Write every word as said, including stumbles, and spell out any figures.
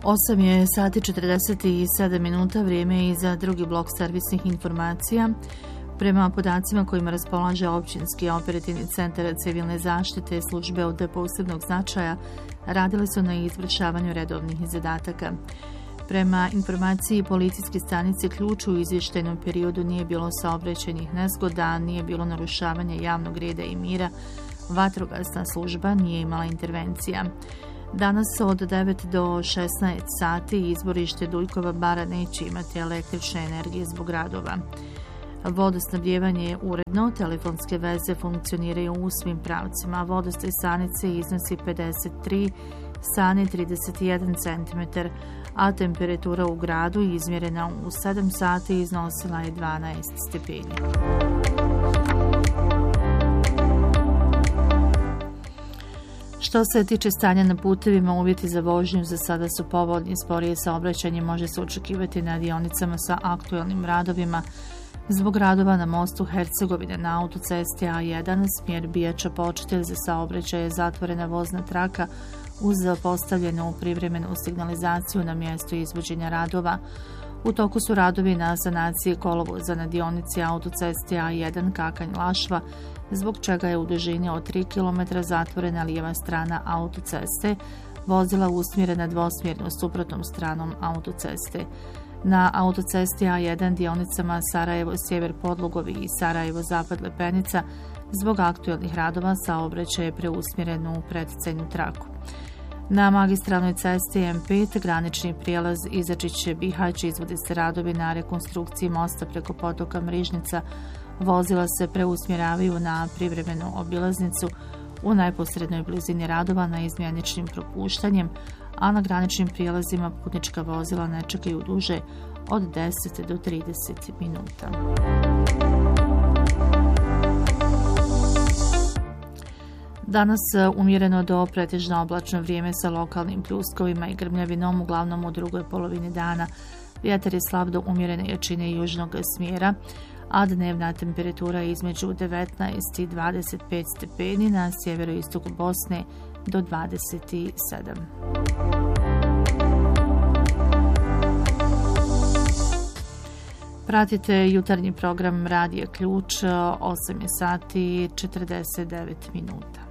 osam je sati četrdeset sedam minuta, vrijeme je i za drugi blok servisnih informacija. Prema podacima kojima raspolaže Općinski operativni centar civilne zaštite, službe od posebnog značaja radile su na izvršavanju redovnih zadataka. Prema informaciji policijske stanice Ključ u izvještajnom periodu nije bilo saobraćajnih nezgoda, nije bilo narušavanja javnog reda i mira, vatrogasna služba nije imala intervencija. Danas od devet do šesnaest sati izvorište Dujkova bara neće imati električne energije zbog radova. Vodosnabdjevanje je uredno, telefonske veze funkcioniraju u svim pravcima. Vodostaj stanice iznosi pedeset tri, sani trideset jedan centimetar, a temperatura u gradu izmjerena u sedam sati iznosila je dvanaest stepeni. Što se tiče stanja na putevima, uvjeti za vožnju za sada su povoljni. Sporije saobraćanje može se očekivati na dionicama sa aktualnim radovima. Zbog radova na mostu Hercegovine na autocesti A jedan, smjer Bijača Počitelj, za saobraćaj je zatvorena vozna traka uz postavljenu privremenu signalizaciju na mjestu izvođenja radova. U toku su radovi na sanaciji kolovoza na dionici autocesti A jedan Kakanj-Lašva, zbog čega je u dužini od tri kilometra zatvorena lijeva strana autoceste, vozila usmjerena dvosmjerno suprotnom stranom autoceste. Na autocesti A jedan dionicama Sarajevo-Sjever Podlugovi i Sarajevo-Zapad Lepenica zbog aktualnih radova saobraćaj je preusmjeren u predcajnu traku. Na magistralnoj cesti M pet granični prijelaz Izačić-Bihać izvode se radovi na rekonstrukciji mosta preko potoka Mrižnica. Vozila se preusmjeravaju na privremenu obilaznicu u najposrednoj blizini radova na izmjeničnim propuštanjem, a na graničnim prijelazima putnička vozila ne čekaju duže od deset do trideset minuta. Danas umjereno do pretežno oblačno vrijeme sa lokalnim pljuskovima i grmljavinom, uglavnom u drugoj polovini dana. Vjetar je slab do umjerene jačine južnog smjera, a dnevna temperatura je između devetnaest i dvadeset pet stepeni, na sjeveroistoku Bosne do dvadeset sedam. Pratite jutarnji program Radija Ključ, osam je sati četrdeset devet minuta.